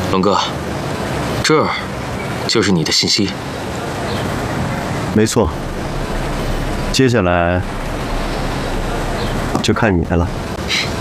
龙哥，这儿就是你的信息。 没错。接下来就看你的了。